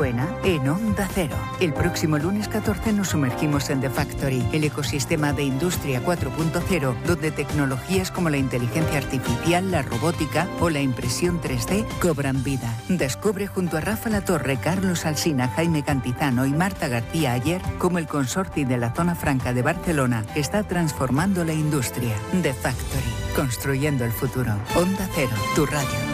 suena en Onda Cero. El próximo lunes 14 nos sumergimos en The Factory, el ecosistema de Industria 4.0, donde tecnologías como la inteligencia artificial, la robótica o la impresión 3D cobran vida. Descubre junto a Rafa Latorre, Carlos Alsina, Jaime Cantizano y Marta García Ayer cómo el consorcio de la Zona Franca de Barcelona está transformando la industria. The Factory, construyendo el futuro. Onda Cero, tu radio.